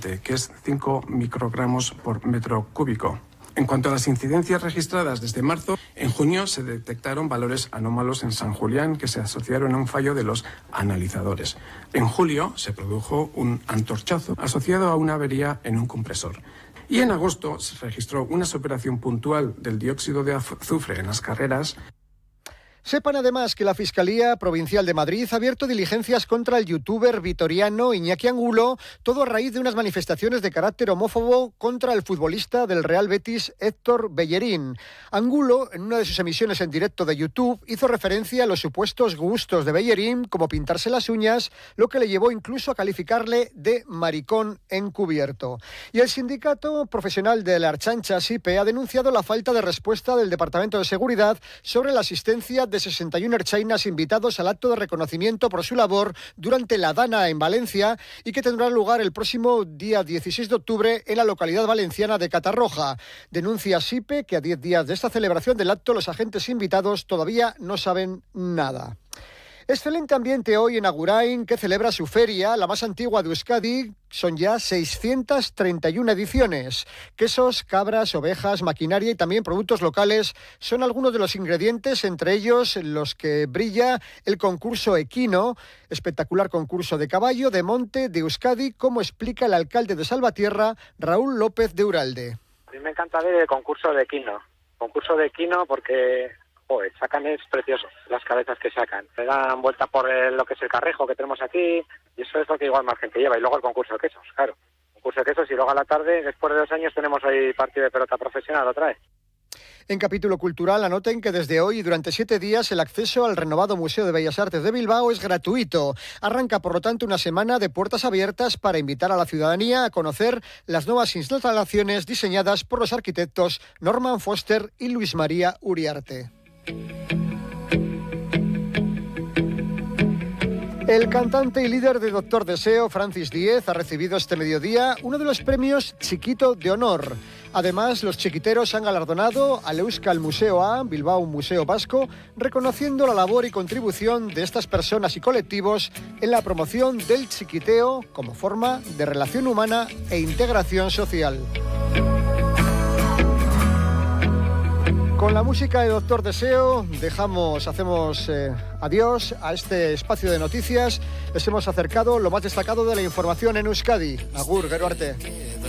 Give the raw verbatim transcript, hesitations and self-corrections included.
ambiente, que es cinco microgramos por metro cúbico. En cuanto a las incidencias registradas desde marzo, en junio se detectaron valores anómalos en San Julián que se asociaron a un fallo de los analizadores. En julio se produjo un antorchazo asociado a una avería en un compresor. Y en agosto se registró una superación puntual del dióxido de azufre en las carreras. Sepan además que la Fiscalía Provincial de Madrid ha abierto diligencias contra el youtuber vitoriano Iñaki Angulo, todo a raíz de unas manifestaciones de carácter homófobo contra el futbolista del Real Betis, Héctor Bellerín. Angulo, en una de sus emisiones en directo de YouTube, hizo referencia a los supuestos gustos de Bellerín, como pintarse las uñas, lo que le llevó incluso a calificarle de maricón encubierto. Y el sindicato profesional de la Ertzaintza, SIPE, ha denunciado la falta de respuesta del Departamento de Seguridad sobre la asistencia de de sesenta y uno ertzainas invitados al acto de reconocimiento por su labor durante la Dana en Valencia y que tendrá lugar el próximo día dieciséis de octubre en la localidad valenciana de Catarroja. Denuncia SIPE que a diez días de esta celebración del acto los agentes invitados todavía no saben nada. Excelente ambiente hoy en Agurain, que celebra su feria, la más antigua de Euskadi. Son ya seiscientas treinta y una ediciones. Quesos, cabras, ovejas, maquinaria y también productos locales son algunos de los ingredientes, entre ellos los que brilla el concurso equino, espectacular concurso de caballo de monte de Euskadi, como explica el alcalde de Salvatierra, Raúl López de Uralde. A mí me encanta ver el concurso de equino, concurso de equino porque... Joder, sacan es precioso, las cabezas que sacan. Le dan vuelta por el, lo que es el carrejo que tenemos aquí, y eso es lo que igual más gente lleva. Y luego el concurso de quesos, claro. Concurso de quesos y luego a la tarde, después de dos años, tenemos ahí partido de pelota profesional otra vez. En capítulo cultural, anoten que desde hoy y durante siete días el acceso al renovado Museo de Bellas Artes de Bilbao es gratuito. Arranca, por lo tanto, una semana de puertas abiertas para invitar a la ciudadanía a conocer las nuevas instalaciones diseñadas por los arquitectos Norman Foster y Luis María Uriarte. El cantante y líder de Doctor Deseo, Francis Díez, ha recibido este mediodía uno de los premios Chiquito de Honor. Además, los chiquiteros han galardonado al Euskal Museo A, Bilbao Museo Vasco, reconociendo la labor y contribución de estas personas y colectivos en la promoción del chiquiteo como forma de relación humana e integración social. Con la música de Doctor Deseo dejamos, hacemos eh, adiós a este espacio de noticias. Les hemos acercado lo más destacado de la información en Euskadi. Agur, gero arte.